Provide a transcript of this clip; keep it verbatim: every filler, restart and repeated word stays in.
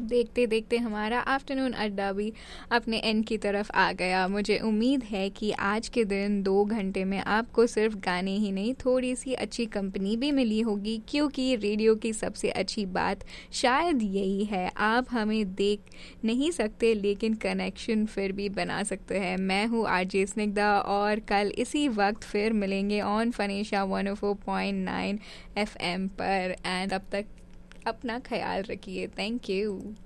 देखते देखते हमारा आफ्टरनून अड्डा भी अपने एंड की तरफ आ गया। मुझे उम्मीद है कि आज के दिन दो घंटे में आपको सिर्फ गाने ही नहीं, थोड़ी सी अच्छी कंपनी भी मिली होगी, क्योंकि रेडियो की सबसे अच्छी बात शायद यही है, आप हमें देख नहीं सकते लेकिन कनेक्शन फिर भी बना सकते हैं। मैं हूँ आरजे स्निग्धा और कल इसी वक्त फिर मिलेंगे on फनेशा one O four point nine F M पर। एंड अब तक अपना ख्याल रखिए। Thank you.